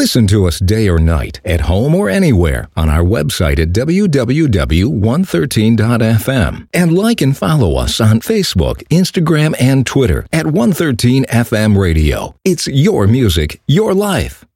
Listen to us day or night, at home or anywhere, on our website at www.113.fm. And like and follow us on Facebook, Instagram, and Twitter at 113 FM Radio. It's your music, your life.